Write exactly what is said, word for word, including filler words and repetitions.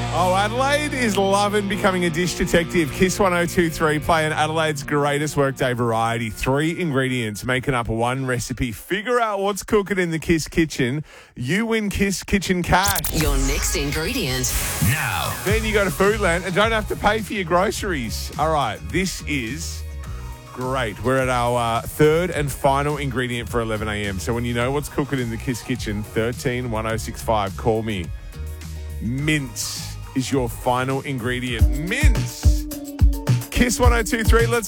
Oh, Adelaide is loving becoming a dish detective. Kiss one oh two three playing Adelaide's greatest workday variety. Three ingredients making up one recipe. Figure out what's cooking in the Kiss kitchen. You win Kiss Kitchen cash. Your next ingredient. Now. Then you go to Foodland and don't have to pay for your groceries. All right, this is great. We're at our uh, third and final ingredient for eleven a.m. So when you know what's cooking in the Kiss kitchen, thirteen one oh six five, call me. Mince is your final ingredient. Mince. Kiss one oh two three, let's